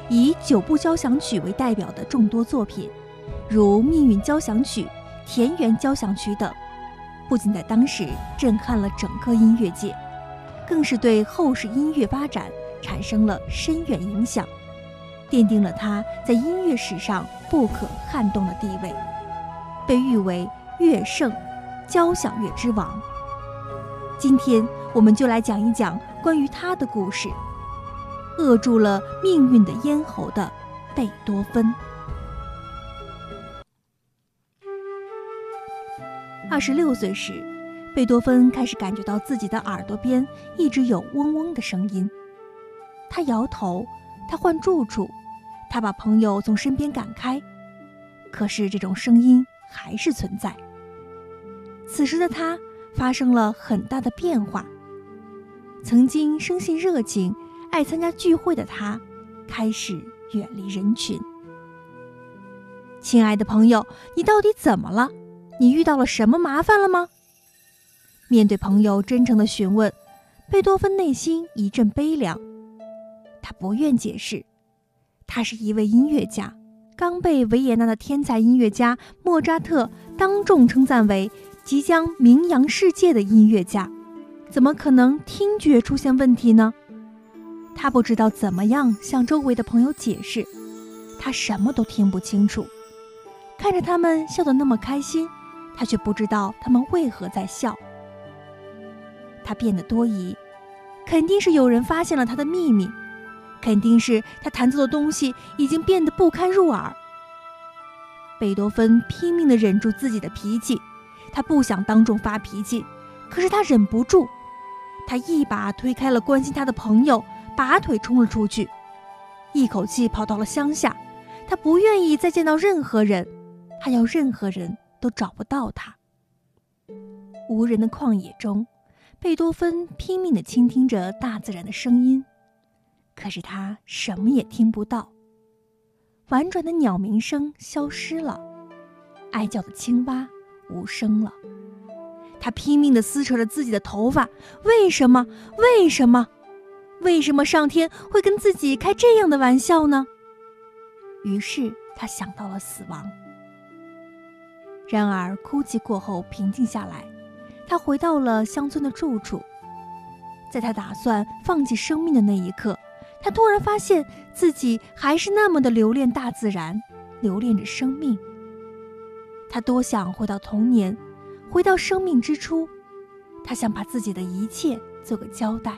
以9部交响曲为代表的众多作品，如《命运交响曲》《田园交响曲》等，不仅在当时震撼了整个音乐界，更是对后世音乐发展产生了深远影响，奠定了他在音乐史上不可撼动的地位，被誉为乐圣、交响乐之王。今天我们就来讲一讲关于他的故事，扼住了命运的咽喉的贝多芬。26岁时，贝多芬开始感觉到自己的耳朵边一直有嗡嗡的声音。他摇头，他换住处，他把朋友从身边赶开，可是这种声音还是存在。此时的他发生了很大的变化。曾经生性热情、爱参加聚会的他，开始远离人群。亲爱的朋友，你到底怎么了？你遇到了什么麻烦了吗？面对朋友真诚的询问，贝多芬内心一阵悲凉。他不愿解释，他是一位音乐家，刚被维也纳的天才音乐家莫扎特当众称赞为即将名扬世界的音乐家，怎么可能听觉出现问题呢？他不知道怎么样向周围的朋友解释，他什么都听不清楚。看着他们笑得那么开心，他却不知道他们为何在笑。他变得多疑，肯定是有人发现了他的秘密，肯定是他弹奏的东西已经变得不堪入耳。贝多芬拼命地忍住自己的脾气，他不想当众发脾气，可是他忍不住。他一把推开了关心他的朋友，拔腿冲了出去，一口气跑到了乡下。他不愿意再见到任何人，他要任何人都找不到他。无人的旷野中，贝多芬拼命地倾听着大自然的声音，可是他什么也听不到。婉转的鸟鸣声消失了，爱叫的青蛙无声了。他拼命地撕扯着自己的头发，为什么？为什么？为什么上天会跟自己开这样的玩笑呢？于是他想到了死亡。然而哭泣过后平静下来，他回到了乡村的住处。在他打算放弃生命的那一刻，他突然发现自己还是那么的留恋大自然，留恋着生命。他多想回到童年，回到生命之初，他想把自己的一切做个交代。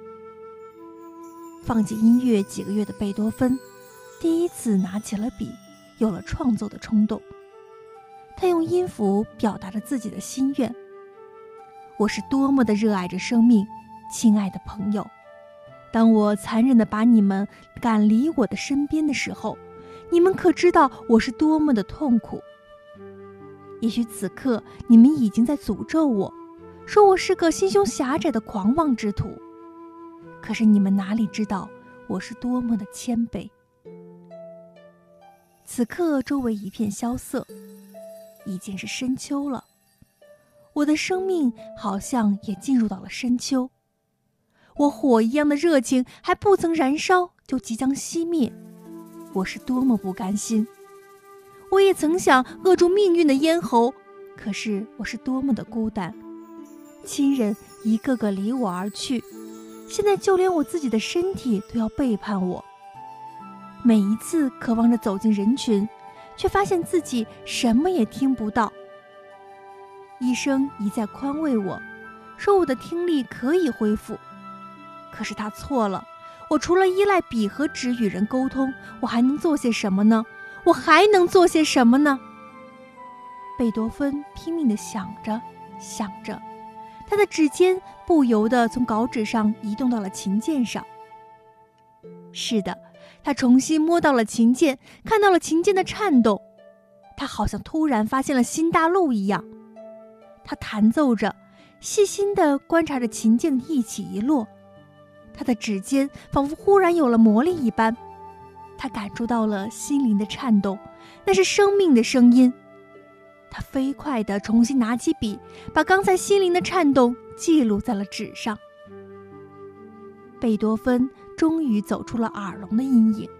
放弃音乐几个月的贝多芬，第一次拿起了笔，有了创作的冲动。他用音符表达着自己的心愿：我是多么的热爱着生命，亲爱的朋友，当我残忍地把你们赶离我的身边的时候，你们可知道我是多么的痛苦？也许此刻你们已经在诅咒我，说我是个心胸狭窄的狂妄之徒，可是你们哪里知道我是多么的谦卑。此刻周围一片萧瑟，已经是深秋了，我的生命好像也进入到了深秋。我火一样的热情还不曾燃烧，就即将熄灭，我是多么不甘心。我也曾想扼住命运的咽喉，可是我是多么的孤单，亲人一个个离我而去，现在就连我自己的身体都要背叛我。每一次渴望着走进人群，却发现自己什么也听不到。医生一再宽慰我，说我的听力可以恢复，可是他错了，我除了依赖笔和纸与人沟通，我还能做些什么呢？我还能做些什么呢？贝多芬拼命地想着想着，他的指尖不由地从稿纸上移动到了琴键上。是的，他重新摸到了琴键，看到了琴键的颤动，他好像突然发现了新大陆一样。他弹奏着，细心地观察着琴键的一起一落，他的指尖仿佛忽然有了魔力一般，他感受到了心灵的颤动，那是生命的声音。他飞快地重新拿起笔，把刚才心灵的颤动记录在了纸上。贝多芬终于走出了耳聋的阴影，